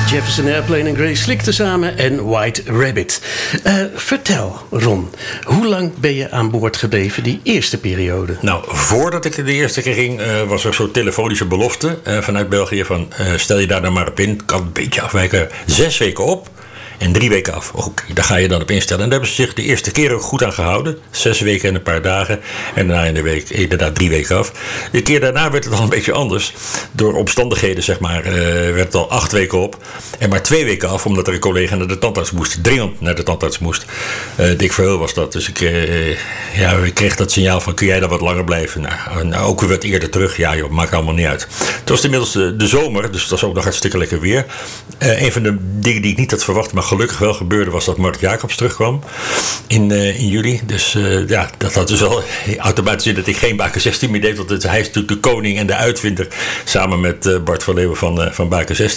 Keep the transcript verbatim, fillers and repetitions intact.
Jefferson Airplane en Grace Slick tezamen en White Rabbit. Uh, vertel, Ron, hoe lang ben je aan boord gebleven die eerste periode? Nou, voordat ik de eerste keer ging, uh, was er zo'n telefonische belofte uh, vanuit België van uh, stel je daar dan maar op in, kan een beetje afwijken, zes weken op. En drie weken af. Oké, okay, daar ga je dan op instellen. En daar hebben ze zich de eerste keer ook goed aan gehouden. Zes weken en een paar dagen. En daarna in de week, inderdaad drie weken af. De keer daarna werd het al een beetje anders. Door omstandigheden, zeg maar, uh, werd het al acht weken op. En maar twee weken af, omdat er een collega naar de tandarts moest. Dringend naar de tandarts moest. Uh, Dick Verheul was dat. Dus ik, uh, ja, ik kreeg dat signaal van, kun jij daar wat langer blijven? Nou, nou ook weer wat eerder terug. Ja joh, maakt allemaal niet uit. Het was inmiddels de, de zomer, dus het was ook nog hartstikke lekker weer. Uh, een van de dingen die ik niet had verwacht, maar gelukkig wel gebeurde, was dat Mark Jacobs terugkwam in, uh, in juli. Dus uh, ja, dat had dus wel automatisch in dat ik geen Baken zestien meer deed. Want het, hij is natuurlijk de koning en de uitvinder samen met uh, Bart van Leeuwen van, uh, van Baken zestien.